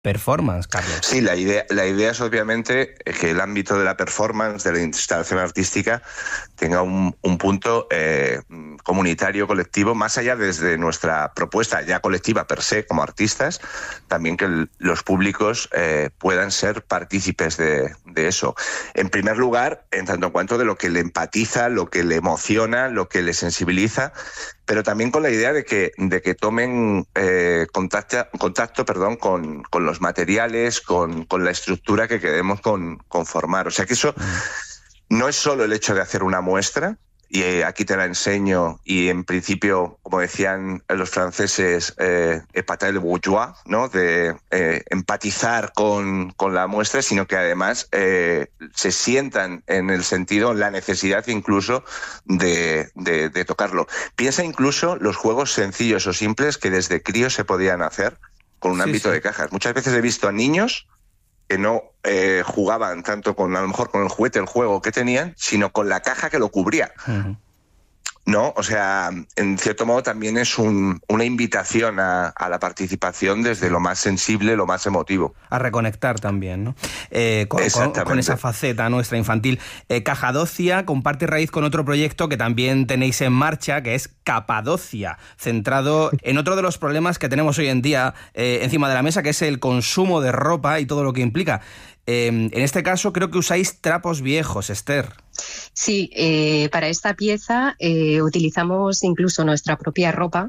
performance, Carlos. Sí, la idea es obviamente que el ámbito de la performance, de la instalación artística, tenga un punto comunitario, colectivo, más allá desde nuestra propuesta ya colectiva per se, como artistas, también que los públicos puedan ser partícipes de eso. En primer lugar, en tanto en cuanto de lo que le empatiza, lo que le emociona, lo que le sensibiliza, pero también con la idea de que tomen contacto con los materiales, con la estructura que queremos conformar. O sea que eso no es solo el hecho de hacer una muestra, y aquí te la enseño, y en principio, como decían los franceses, épater le bourgeois, ¿no? De empatizar con la muestra, sino que además se sientan en el sentido, la necesidad incluso de tocarlo. Piensa incluso los juegos sencillos o simples que desde críos se podían hacer con un ámbito de cajas. Muchas veces he visto a niños que no jugaban tanto a lo mejor con el juguete, el juego que tenían, sino con la caja que lo cubría. Uh-huh. ¿No? O sea, en cierto modo también es una invitación a la participación desde lo más sensible, lo más emotivo. A reconectar también, ¿no? Con esa faceta nuestra infantil. Cajadocia comparte raíz con otro proyecto que también tenéis en marcha, que es Capadocia, centrado en otro de los problemas que tenemos hoy en día encima de la mesa, que es el consumo de ropa y todo lo que implica. En este caso creo que usáis trapos viejos, Esther. Sí, para esta pieza utilizamos incluso nuestra propia ropa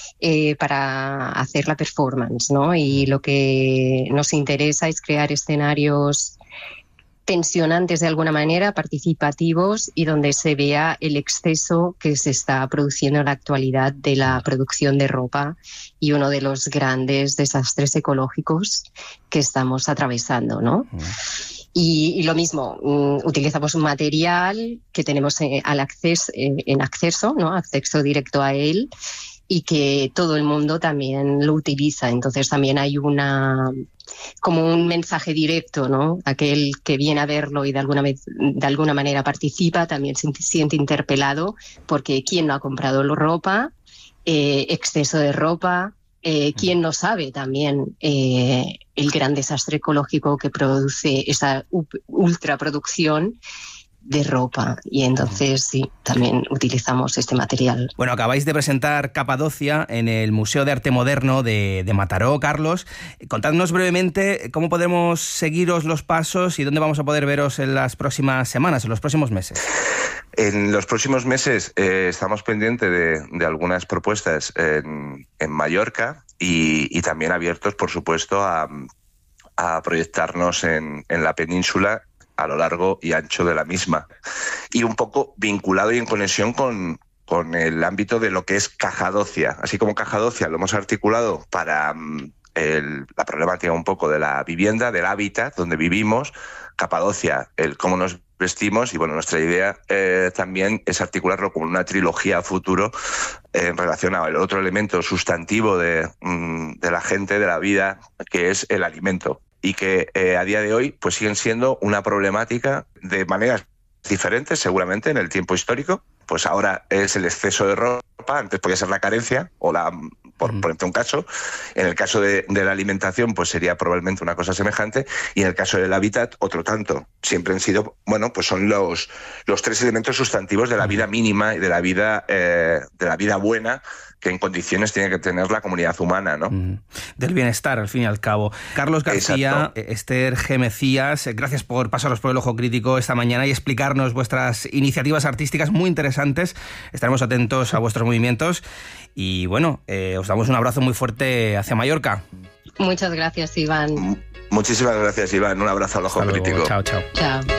para hacer la performance, ¿no? Y lo que nos interesa es crear escenarios tensionantes de alguna manera, participativos, y donde se vea el exceso que se está produciendo en la actualidad de la producción de ropa y uno de los grandes desastres ecológicos que estamos atravesando, ¿no? Y lo mismo, utilizamos un material que tenemos en acceso, ¿no? Acceso directo a él, y que todo el mundo también lo utiliza. Entonces también hay como un mensaje directo, ¿no? Aquel que viene a verlo y de alguna manera participa también se siente interpelado, porque ¿quién no ha comprado ropa? Exceso de ropa. ¿Quién no sabe también el gran desastre ecológico que produce esa ultraproducción de ropa? Y entonces sí, también utilizamos este material. Bueno, acabáis de presentar Capadocia en el Museo de Arte Moderno de Mataró, Carlos. Contadnos brevemente cómo podemos seguiros los pasos y dónde vamos a poder veros en las próximas semanas, en los próximos meses. En los próximos meses estamos pendientes de algunas propuestas en Mallorca y también abiertos, por supuesto, a proyectarnos en la península a lo largo y ancho de la misma. Y un poco vinculado y en conexión con el ámbito de lo que es Cajadocia. Así como Cajadocia lo hemos articulado para la problemática un poco de la vivienda, del hábitat donde vivimos, Capadocia, el cómo nos vestimos, y bueno, nuestra idea también es articularlo como una trilogía a futuro en relación al otro elemento sustantivo de la gente, de la vida, que es el alimento, y que a día de hoy pues siguen siendo una problemática de maneras diferentes seguramente en el tiempo histórico. Pues ahora es el exceso de ropa, antes podía ser la carencia o por ponerte un caso. En el caso de la alimentación, pues sería probablemente una cosa semejante, y en el caso del hábitat, otro tanto. Siempre han sido, bueno, pues son los tres elementos sustantivos de la vida mínima y de la vida buena, que en condiciones tiene que tener la comunidad humana, ¿no? Del bienestar, al fin y al cabo. Carlos García, Esther G. Mecías, gracias por pasaros por el ojo crítico esta mañana y explicarnos vuestras iniciativas artísticas muy interesantes. Estaremos atentos a vuestros movimientos y, bueno, os damos un abrazo muy fuerte hacia Mallorca. Muchas gracias, Iván. Muchísimas gracias, Iván. Un abrazo al ojo crítico. Chao, chao. Chao.